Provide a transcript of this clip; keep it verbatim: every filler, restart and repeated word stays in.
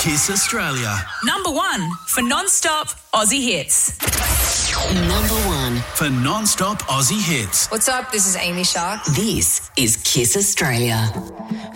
Kiss Australia. Number one for non-stop Aussie hits. Number one for non-stop Aussie hits. What's up? This is Amy Shark. This is Kiss Australia.